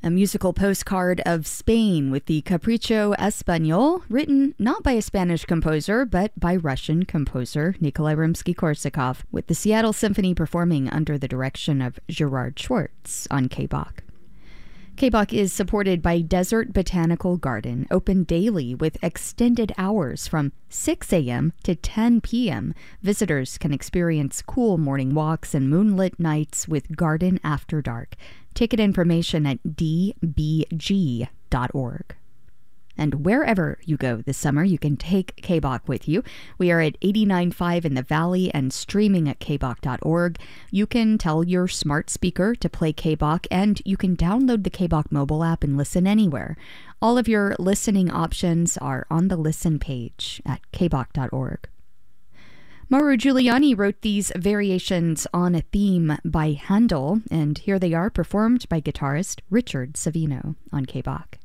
A musical postcard of Spain with the Capricho Español, written not by a Spanish composer, but by Russian composer Nikolai Rimsky-Korsakov, with the Seattle Symphony performing under the direction of Gerard Schwartz on KBOK. KBOK is supported by Desert Botanical Garden, open daily with extended hours from 6 a.m. to 10 p.m. Visitors can experience cool morning walks and moonlit nights with Garden After Dark. Ticket information at dbg.org. And wherever you go this summer, you can take KBOK with you. We are at 89.5 in the Valley and streaming at kbok.org. You can tell your smart speaker to play KBOK, and you can download the KBOK mobile app and listen anywhere. All of your listening options are on the listen page at kbok.org. Mauro Giuliani wrote these variations on a theme by Handel, and here they are performed by guitarist Richard Savino on KBOK.